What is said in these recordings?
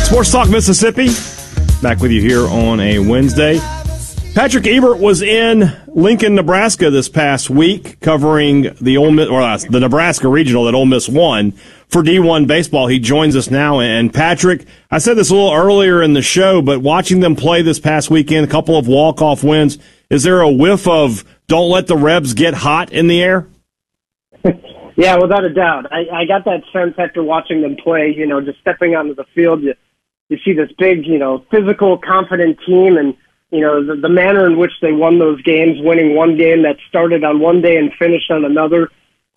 Sports Talk Mississippi, back with you here on a Wednesday. Patrick Ebert was in Lincoln, Nebraska this past week covering the the Nebraska regional that Ole Miss won for D1 baseball. He joins us now. And Patrick, I said this a little earlier in the show, but watching them play this past weekend, a couple of walk-off wins, is there a whiff of don't let the Rebs get hot in the air? Yeah, without a doubt. I got that sense after watching them play, just stepping onto the field. You see this big, physical, confident team, and, the manner in which they won those games, winning one game that started on one day and finished on another.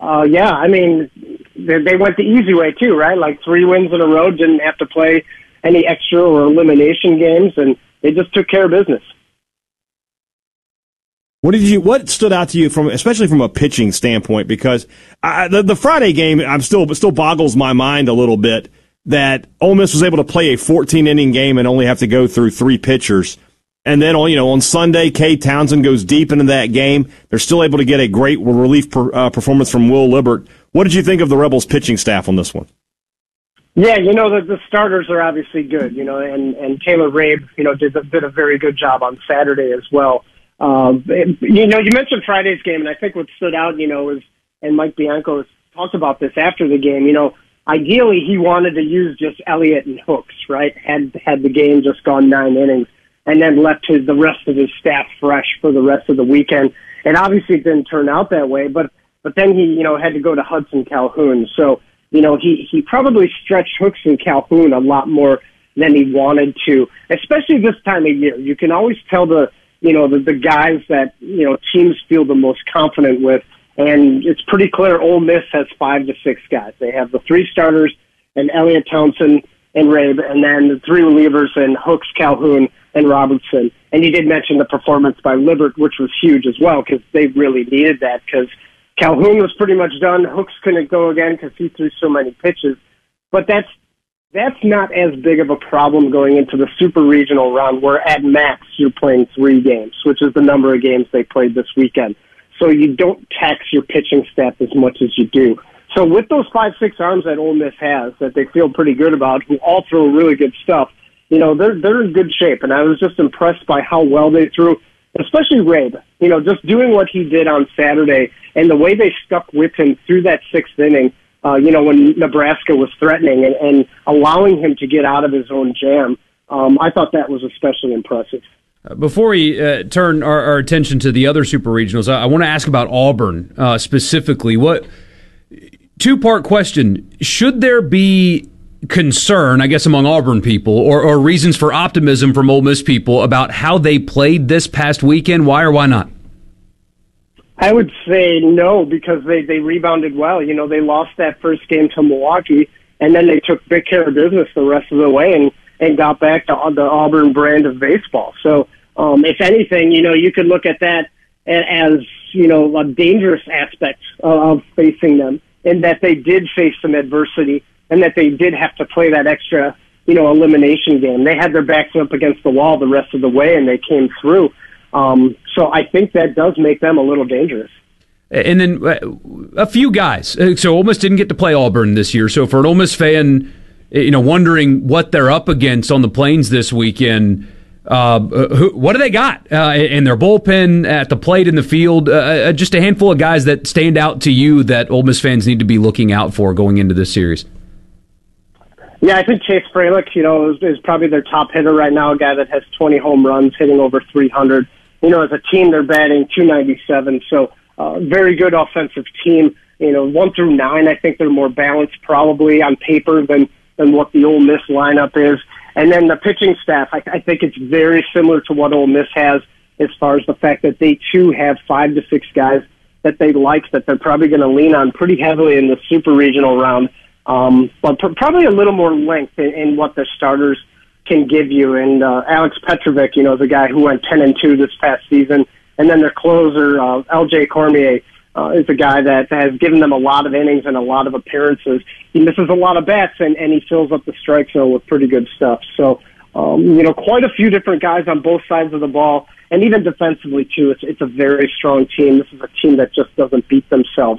They went the easy way too, right? Like 3 wins in a row, didn't have to play any extra or elimination games, and they just took care of business. What stood out to you especially from a pitching standpoint? Because the Friday game, still boggles my mind a little bit that Ole Miss was able to play a 14-inning game and only have to go through 3 pitchers. And then, on Sunday, Cade Townsend goes deep into that game. They're still able to get a great relief performance from Will Libbert. What did you think of the Rebels pitching staff on this one? Yeah, the starters are obviously good, and Taylor Rabe, did a very good job on Saturday as well. You mentioned Friday's game, and I think what stood out, and Mike Bianco has talked about this after the game, ideally he wanted to use just Elliott and Hooks, right? Had the game just gone 9 innings, and then left the rest of his staff fresh for the rest of the weekend. And obviously it didn't turn out that way, but then he, had to go to Hudson Calhoun. So, he probably stretched Hooks and Calhoun a lot more than he wanted to, especially this time of year. You can always tell the guys that, teams feel the most confident with. And it's pretty clear Ole Miss has 5 to 6 guys. They have the 3 starters and Elliott, Townsend, and Rabe, and then the 3 relievers and Hooks, Calhoun, and Robertson. And you did mention the performance by Libbert, which was huge as well, because they really needed that, because Calhoun was pretty much done. Hooks couldn't go again because he threw so many pitches. But that's not as big of a problem going into the super regional round, where at max you're playing 3 games, which is the number of games they played this weekend. So you don't tax your pitching staff as much as you do. So with those 5-6 arms that Ole Miss has, that they feel pretty good about, who all throw really good stuff, they're in good shape. And I was just impressed by how well they threw, especially Rabe. Just doing what he did on Saturday and the way they stuck with him through that 6th inning, when Nebraska was threatening and allowing him to get out of his own jam. I thought that was especially impressive. Before we turn our attention to the other super regionals, I want to ask about Auburn specifically. 2-part question. Should there be concern, I guess, among Auburn people or reasons for optimism from Ole Miss people about how they played this past weekend? Why or why not? I would say no, because they rebounded well. They lost that first game to Milwaukee, and then they took big care of business the rest of the way and got back to the Auburn brand of baseball. So, if anything, you could look at that as, a dangerous aspect of facing them, in that they did face some adversity and that they did have to play that extra, elimination game. They had their backs up against the wall the rest of the way, and they came through. So I think that does make them a little dangerous. And then a few guys. So Ole Miss didn't get to play Auburn this year. So for an Ole Miss fan, wondering what they're up against on the Plains this weekend, what do they got in their bullpen, at the plate, in the field? Just a handful of guys that stand out to you that Ole Miss fans need to be looking out for going into this series. Yeah, I think Chase Fralick, is probably their top hitter right now, a guy that has 20 home runs, hitting over 300. As a team, they're batting .297, so very good offensive team. 1 through 9, I think they're more balanced probably on paper than what the Ole Miss lineup is. And then the pitching staff, I think it's very similar to what Ole Miss has, as far as the fact that they too have 5 to 6 guys that they like, that they're probably going to lean on pretty heavily in the super regional round. But probably a little more length in what the starters can give you. And Alex Petrovic, is a guy who went 10-2 this past season. And then their closer, L.J. Cormier, is a guy that has given them a lot of innings and a lot of appearances. He misses a lot of bats, and he fills up the strike zone with pretty good stuff. So, quite a few different guys on both sides of the ball. And even defensively, too, it's a very strong team. This is a team that just doesn't beat themselves.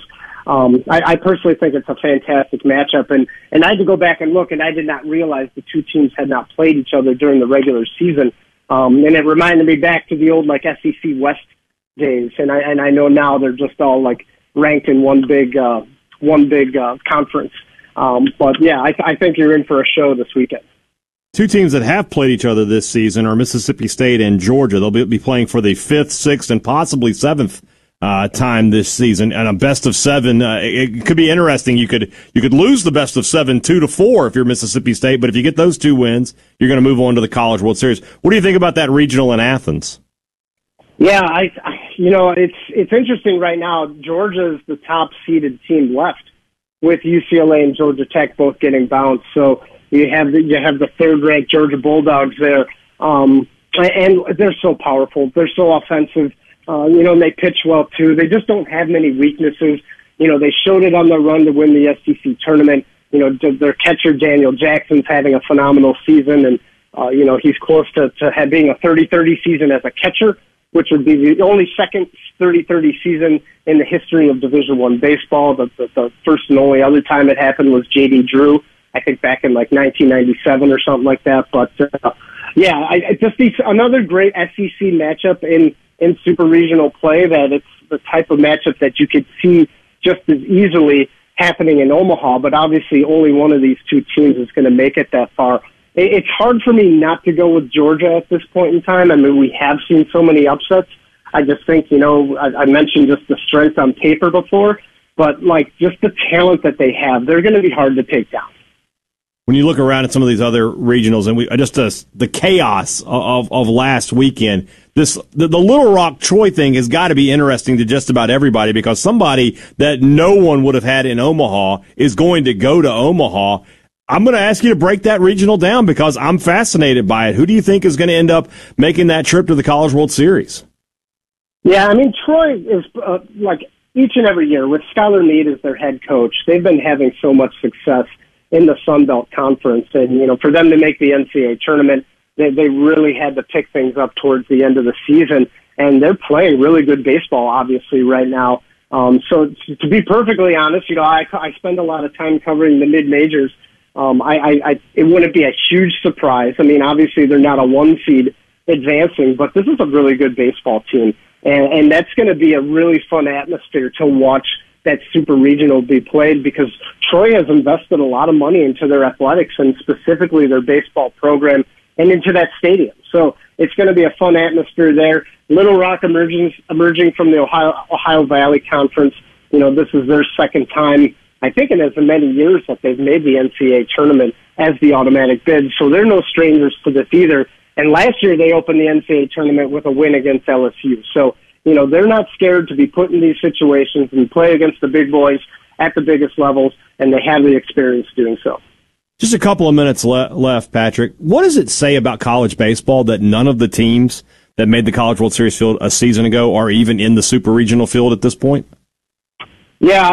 I personally think it's a fantastic matchup, and I had to go back and look, and I did not realize the two teams had not played each other during the regular season. And it reminded me back to the old SEC West days, and I know now they're just all ranked in one big conference. But yeah, I think you're in for a show this weekend. Two teams that have played each other this season are Mississippi State and Georgia. They'll be playing for the 5th, 6th, and possibly 7th time this season, and a best of 7. It could be interesting. You could lose the best of 7 2-4 if you're Mississippi State, but if you get those 2 wins, you're going to move on to the College World Series. What do you think about that regional in Athens? Yeah, it's interesting right now. Georgia is the top seeded team left, with UCLA and Georgia Tech both getting bounced. So you have the 3rd-ranked Georgia Bulldogs there, and they're so powerful. They're so offensive. And they pitch well too. They just don't have many weaknesses. They showed it on their run to win the SEC tournament. Their catcher Daniel Jackson's having a phenomenal season, and he's close to being a 30-30 season as a catcher, which would be the only second 30-30 season in the history of Division I baseball. The first and only other time it happened was J.D. Drew, I think back in 1997 or something like that. But I just see another great SEC matchup in super regional play. That it's the type of matchup that you could see just as easily happening in Omaha. But obviously, only one of these two teams is going to make it that far. It's hard for me not to go with Georgia at this point in time. I mean, we have seen so many upsets. I just think, I mentioned just the strength on paper before, but just the talent that they have, they're going to be hard to take down. When you look around at some of these other regionals, and the chaos of last weekend, the Little Rock Troy thing has got to be interesting to just about everybody, because somebody that no one would have had in Omaha is going to go to Omaha. I'm going to ask you to break that regional down because I'm fascinated by it. Who do you think is going to end up making that trip to the College World Series? Yeah, I mean, Troy is each and every year with Skylar Meade as their head coach. They've been having so much success in the Sun Belt Conference, and for them to make the NCAA tournament, they really had to pick things up towards the end of the season, and they're playing really good baseball, obviously, right now. So to be perfectly honest, I spend a lot of time covering the mid majors. It wouldn't be a huge surprise. I mean, obviously they're not a 1 seed advancing, but this is a really good baseball team. And that's going to be a really fun atmosphere to watch that super regional be played, because Troy has invested a lot of money into their athletics and specifically their baseball program and into that stadium. So it's going to be a fun atmosphere there. Little Rock emerging from the Ohio Valley Conference. This is their second time, I think, in as many years that they've made the NCAA tournament as the automatic bid. So they're no strangers to this either. And last year they opened the NCAA tournament with a win against LSU. So, they're not scared to be put in these situations and play against the big boys at the biggest levels, and they have the experience doing so. Just a couple of minutes left, Patrick. What does it say about college baseball that none of the teams that made the College World Series field a season ago are even in the super regional field at this point? Yeah,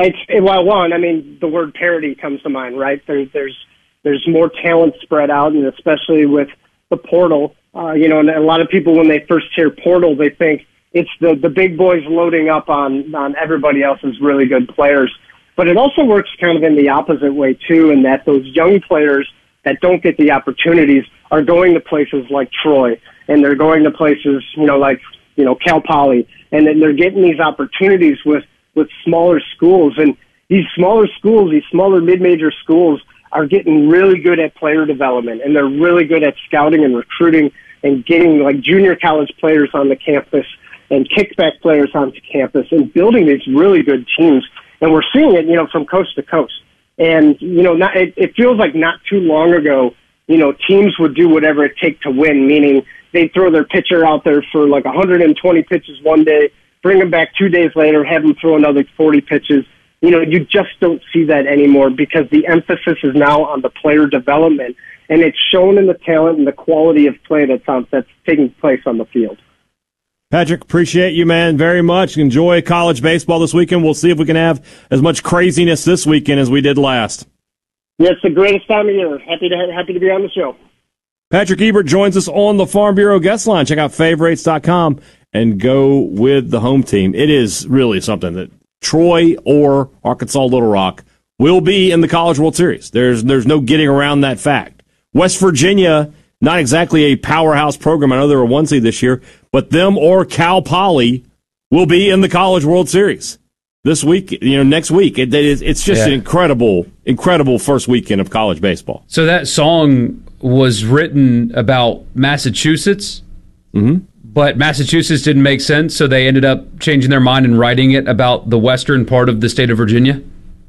the word parity comes to mind, right? There's more talent spread out, and especially with the portal, and a lot of people, when they first hear portal, they think it's the big boys loading up on everybody else's really good players. But it also works kind of in the opposite way too, in that those young players that don't get the opportunities are going to places like Troy, and they're going to places, Cal Poly, and then they're getting these opportunities with smaller schools. And these smaller schools, these smaller mid-major schools, are getting really good at player development, and they're really good at scouting and recruiting and getting junior college players on the campus and kickback players onto campus and building these really good teams. And we're seeing it, from coast to coast. And, it feels like not too long ago, teams would do whatever it takes to win, meaning they'd throw their pitcher out there for 120 pitches one day, bring him back 2 days later, have him throw another 40 pitches. You just don't see that anymore, because the emphasis is now on the player development, and it's shown in the talent and the quality of play that's taking place on the field. Patrick, appreciate you, man, very much. Enjoy college baseball this weekend. We'll see if we can have as much craziness this weekend as we did last. Yeah, it's the greatest time of year. Happy to be on the show. Patrick Ebert joins us on the Farm Bureau guest line. Check out favorites.com and go with the home team. It is really something that Troy or Arkansas Little Rock will be in the College World Series. There's no getting around that fact. West Virginia, not exactly a powerhouse program. I know they're a 1 seed this year, but them or Cal Poly will be in the College World Series this week, next week. It's just an incredible first weekend of college baseball. So that song was written about Massachusetts, but Massachusetts didn't make sense, so they ended up changing their mind and writing it about the western part of the state of Virginia?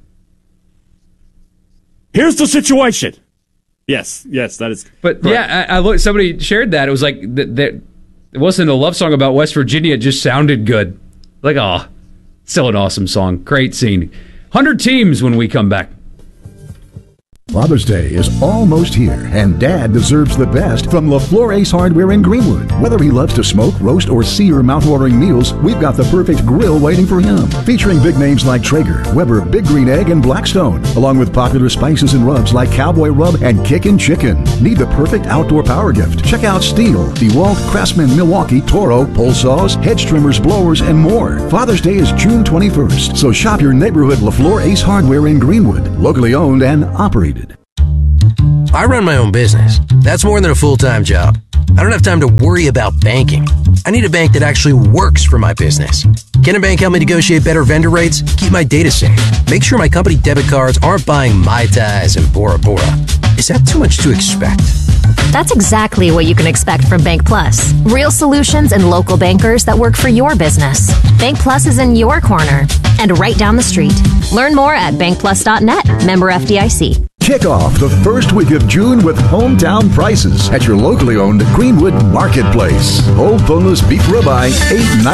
Here's the situation. Yes, that is. But correct. yeah, I looked. Somebody shared that. It was like it wasn't a love song about West Virginia. It just sounded good. Like, still an awesome song. Great scene. 100 teams when we come back. Father's Day is almost here, and Dad deserves the best from LaFleur Ace Hardware in Greenwood. Whether he loves to smoke, roast, or sear mouth-watering meals, we've got the perfect grill waiting for him. Featuring big names like Traeger, Weber, Big Green Egg, and Blackstone, along with popular spices and rubs like Cowboy Rub and Kickin' Chicken. Need the perfect outdoor power gift? Check out Stihl, DeWalt, Craftsman, Milwaukee, Toro, pole saws, hedge trimmers, blowers, and more. Father's Day is June 21st, so shop your neighborhood LaFleur Ace Hardware in Greenwood, locally owned and operated. I run my own business. That's more than a full-time job. I don't have time to worry about banking. I need a bank that actually works for my business. Can a bank help me negotiate better vendor rates? Keep my data safe. Make sure my company debit cards aren't buying Mai Tais and Bora Bora. Is that too much to expect? That's exactly what you can expect from Bank Plus. Real solutions and local bankers that work for your business. Bank Plus is in your corner and right down the street. Learn more at bankplus.net. Member FDIC. Kick off the first week of June with hometown prices at your locally owned Greenwood Marketplace. Whole boneless beef ribeye, $8.99.